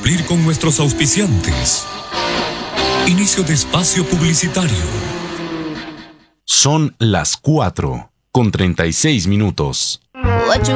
cumplir con nuestros auspiciantes. Inicio de espacio publicitario. Son las 4:36. What you